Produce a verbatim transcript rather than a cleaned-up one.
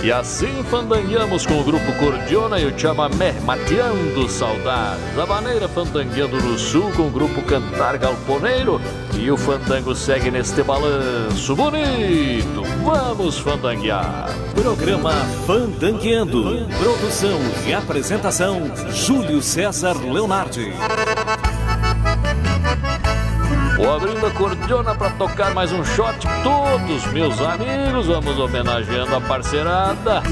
E assim fandangueamos com o grupo Cordiona e o chamamé Mateando Saudades. A maneira fandangueando no sul com o grupo Cantar Galponeiro. E o fandango segue neste balanço bonito. Vamos fandanguear. Programa Fandangueando. Produção e apresentação Júlio César Leonardi. Vou abrindo a cordiona para tocar mais um shot. Todos meus amigos, vamos homenageando a parcerada.